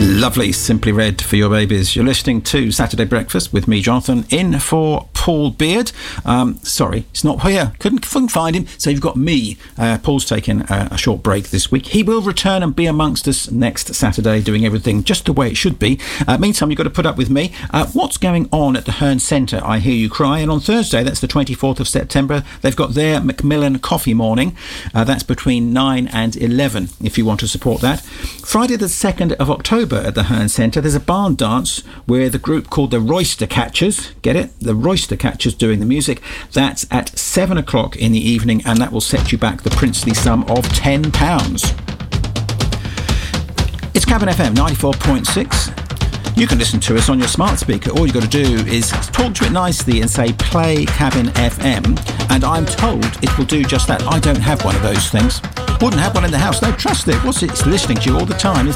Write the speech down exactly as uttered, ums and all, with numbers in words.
Lovely, Simply Red for your babies. You're listening to Saturday Breakfast with me, Jonathan, in for Paul Beard. Um, sorry, he's not here. Couldn't, couldn't find him, so you've got me. Uh, Paul's taking a, a short break this week. He will return and be amongst us next Saturday, doing everything just the way it should be. Uh, meantime, you've got to put up with me. Uh, what's going on at the Hearn Centre? I hear you cry. And on Thursday, that's the twenty-fourth of September, they've got their Macmillan Coffee Morning. Uh, that's between nine and eleven, if you want to support that. Friday the second of October at the Hearn Centre, there's a barn dance where the group called the Royster Catchers, get it? The Royster Catchers doing the music. That's at seven o'clock in the evening, and that will set you back the princely sum of ten pounds. It's Cabin F M ninety-four point six. You can listen to us on your smart speaker. All you've got to do is talk to it nicely and say, play Cabin F M, and I'm told it will do just that. I don't have one of those things. Wouldn't have one in the house. No, trust it. What's it? It's listening to you all the time.